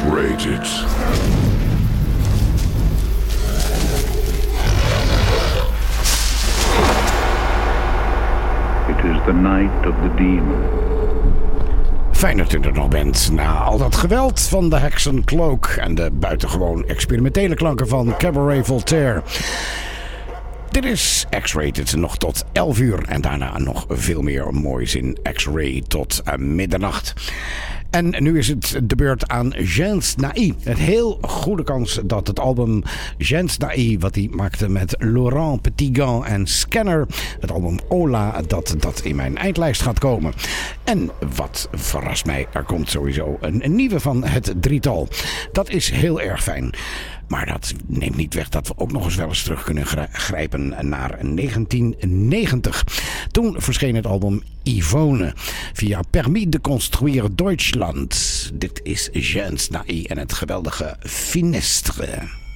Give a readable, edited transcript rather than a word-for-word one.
X-Rated. It is the night of the demon. Fijn dat u er nog bent. Na al dat geweld van de Hexencloak en de buitengewoon experimentele klanken van Cabaret Voltaire. Dit is X-Rated nog tot 11 uur en daarna nog veel meer moois in X-Ray tot middernacht. En nu is het de beurt aan Jens Naï. Een heel goede kans dat het album Jens Naï, wat hij maakte met Laurent Petitgan en Scanner, het album Ola, dat in mijn eindlijst gaat komen. En wat verrast mij, er komt sowieso een nieuwe van het drietal. Dat is heel erg fijn. Maar dat neemt niet weg dat we ook nog eens wel eens terug kunnen grijpen naar 1990. Toen verscheen het album Yvonne via Permis de Construire Deutschland. Dit is Jens Naï en het geweldige Finestre.